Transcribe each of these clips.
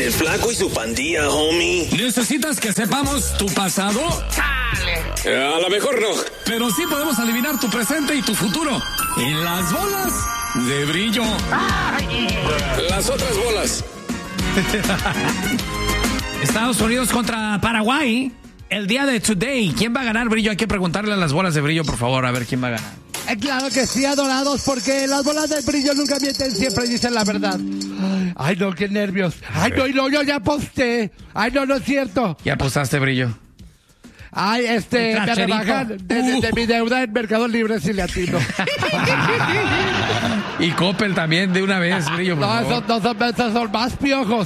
el Flaco y su pandilla, homie. ¿Necesitas que sepamos tu pasado? ¡Chale! A lo mejor no. Pero sí podemos adivinar tu presente y tu futuro. En las bolas de brillo. ¡Ay! Las otras bolas. Estados Unidos contra Paraguay. El día de today. ¿Quién va a ganar, Brillo? Hay que preguntarle a las bolas de brillo, por favor, a ver quién va a ganar. Claro que sí, adorados, porque las bolas de brillo nunca mienten, siempre dicen la verdad. Ay, no, qué nervios. Ay, no, yo ya aposté. Ay, no es cierto. ¿Ya apostaste, Brillo? Ay, me rebajan de mi deuda en Mercado Libre si le atino. Y Coppel también, de una vez, Brillo, por favor. Esos son más piojos.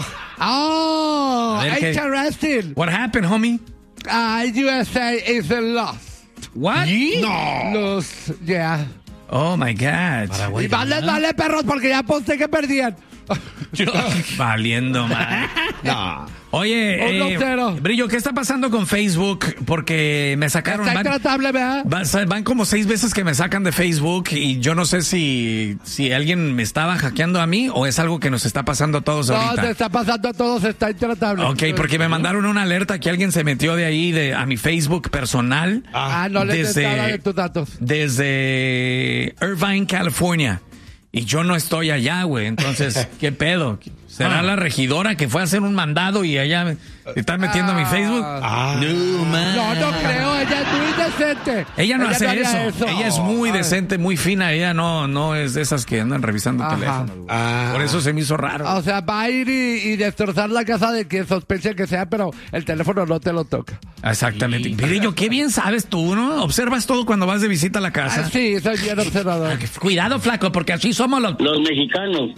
Oh, interesting. What happened, homie? USA is a loss. What? No. Los, yeah. Oh, my God. Y vale, perros, porque ya aposté que perdían. Valiendo, man. No. Oye, Brillo, ¿qué está pasando con Facebook? Porque me sacaron... Está intratable, ¿verdad? Van como 6 veces que me sacan de Facebook y yo no sé si alguien me estaba hackeando a mí o es algo que nos está pasando a todos ahorita. No, te está pasando a todos, está intratable. Ok, porque me mandaron una alerta que alguien se metió de ahí a mi Facebook personal. No le nada de tus datos. Desde Irvine, California. Y yo no estoy allá, güey. Entonces, ¿qué pedo? ¿Será la regidora que fue a hacer un mandado y ella está metiendo a mi Facebook? No, no creo. Ella es muy decente. Ella no hace eso. Ella es muy decente, muy fina. Ella no es de esas que andan revisando teléfonos. Por eso se me hizo raro. O sea, va a ir y destrozar la casa de quien sospeche que sea, pero el teléfono no te lo toca. Exactamente. Brillo, qué bien sabes tú, ¿no? Observas todo cuando vas de visita a la casa. Sí, soy bien observador. Cuidado, Flaco, porque así somos los mexicanos.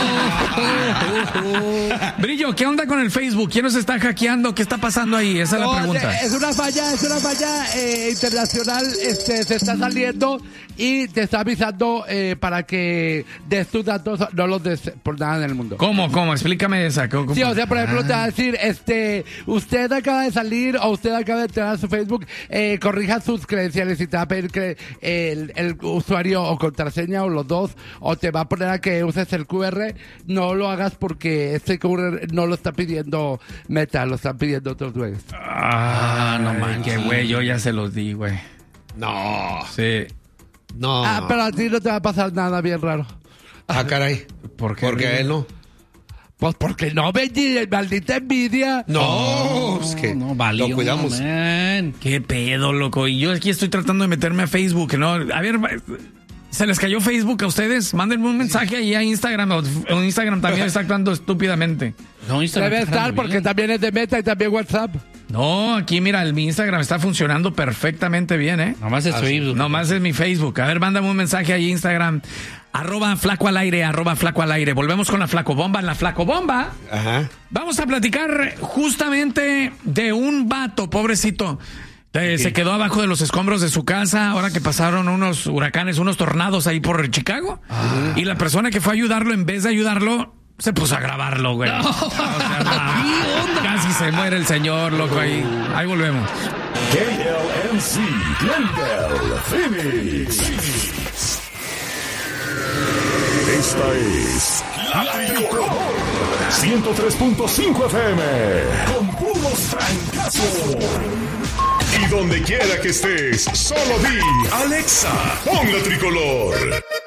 Brillo, ¿qué onda con el Facebook? ¿Quién nos está hackeando? ¿Qué está pasando ahí? Esa es la pregunta. Es una falla internacional. Se está saliendo y te está avisando para que des tus datos, no los des por nada en el mundo. ¿Cómo? Explícame esa. Sí, o sea, por ejemplo, te va a decir, usted acaba de salir o usted acaba de entrar a su Facebook, corrija sus credenciales y te va a pedir que el usuario o contraseña o los dos, o te va a poner a que uses el QR. No lo hagas porque este QR no lo está pidiendo Meta, lo están pidiendo otros güeyes. No manches, güey, yo ya se los di, güey. No. Sí. No. Pero a ti no te va a pasar nada bien raro. Caray. ¿Por qué? Porque a él no. Pues porque no, Benji, maldita envidia. No, es que valió, lo cuidamos. Man. Qué pedo, loco. Y yo aquí estoy tratando de meterme a Facebook, ¿no? A ver, ¿se les cayó Facebook a ustedes? Mándenme un mensaje ahí a Instagram. O Instagram también está actuando estúpidamente. No, Instagram debe estar porque también es de Meta y también WhatsApp. No, aquí mira, mi Instagram está funcionando perfectamente bien, ¿eh? Nomás es Facebook. Nomás es mi Facebook. A ver, mándame un mensaje ahí Instagram. @Flaco al aire, @Flaco al aire. Volvemos con la Flacobomba. En la Flacobomba vamos a platicar justamente de un vato, pobrecito. Se quedó abajo de los escombros de su casa ahora que pasaron unos huracanes, unos tornados ahí por Chicago. Y la persona que fue a ayudarlo, en vez de ayudarlo, se puso a grabarlo, güey. No. Casi se muere el señor, loco, ahí. Ahí volvemos. KLMC Glendale, Phoenix. Esta es La Tricolor 103.5 FM con puros francazos. Y donde quiera que estés, solo di Alexa, pon La Tricolor.